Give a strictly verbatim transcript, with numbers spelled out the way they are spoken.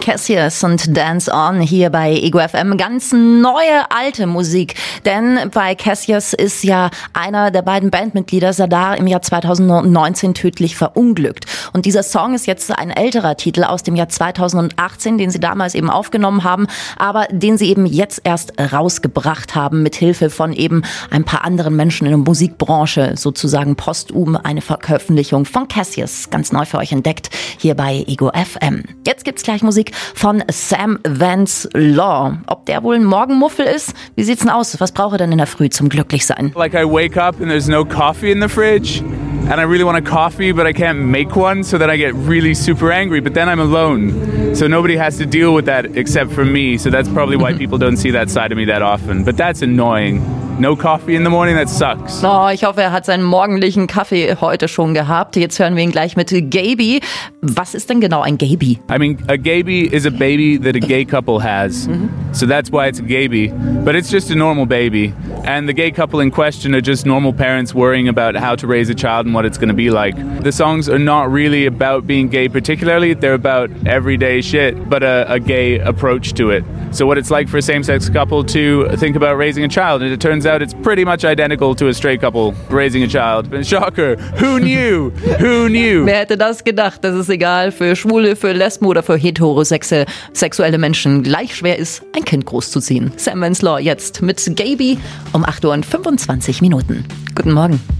Cassius und Dance On hier bei Ego F M. Ganz neue, alte Musik. Denn bei Cassius ist ja einer der beiden Bandmitglieder, Sardar, im Jahr zweitausendneunzehn tödlich verunglückt. Und dieser Song ist jetzt ein älterer Titel aus dem Jahr zweitausendachtzehn, den sie damals eben aufgenommen haben, aber den sie eben jetzt erst rausgebracht haben, mit Hilfe von eben ein paar anderen Menschen in der Musikbranche, sozusagen postum eine Veröffentlichung von Cassius. Ganz neu für euch entdeckt hier bei Ego F M. Jetzt gibt's gleich Musik von Sam Vance Law. Ob der wohl ein Morgenmuffel ist? Wie sieht's denn aus? Was braucht er denn in der Früh zum Glücklichsein? Like I wake up and there's no coffee in the fridge and I really want a coffee but I can't make one, so then I get really super angry, but then I'm alone. So nobody has to deal with that except for me. So that's probably why people don't see that side of me that often. But that's annoying. No coffee in the morning, that sucks. Oh, ich hoffe, er hat seinen morgendlichen Kaffee heute schon gehabt. Jetzt hören wir ihn gleich mit Gaby. Was ist denn genau ein Gaby? I mean, a Gaby is a baby that a gay couple has. Mm-hmm. So that's why it's a Gaby. But it's just a normal baby. And the gay couple in question are just normal parents worrying about how to raise a child and what it's going to be like. The songs are not really about being gay particularly. They're about everyday shit, but a, a gay approach to it. So what it's like for a same-sex couple to think about raising a child. And it turns out it's pretty much identical to a straight couple raising a child. Shocker. Who knew? Who knew? Wer hätte das gedacht, dass es egal für Schwule, für Lesben oder für heterosexuelle Menschen gleich schwer ist, ein Kind großzuziehen. Sam Vance Law jetzt mit Gaby um acht Uhr und fünfundzwanzig Minuten. Guten Morgen.